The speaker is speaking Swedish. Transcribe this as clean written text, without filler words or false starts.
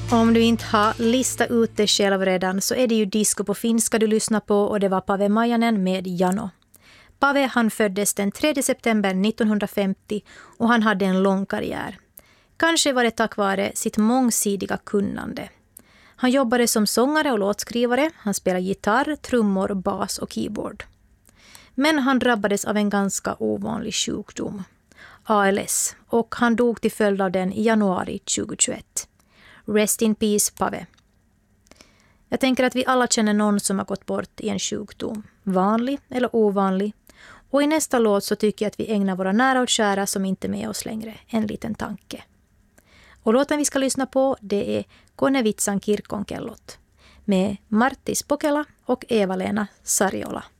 Om du inte har listat ut det själv redan så är det ju Disco på finska du lyssnar på, och det var Pave Maijanen med Jano. Pave, han föddes den 3 september 1950 och han hade en lång karriär. Kanske var det tack vare sitt mångsidiga kunnande. Han jobbade som sångare och låtskrivare, han spelade gitarr, trummor, bas och keyboard. Men han drabbades av en ganska ovanlig sjukdom, ALS, och han dog till följd av den i januari 2021. Rest in peace, Pave. Jag tänker att vi alla känner någon som har gått bort i en sjukdom, vanlig eller ovanlig. Och i nästa låt så tycker jag att vi ägnar våra nära och kära som inte är med oss längre en liten tanke. Och låten vi ska lyssna på, det är Konevitsan kirkonkellot med Martti Spokela och Eva-Lena Sarjola.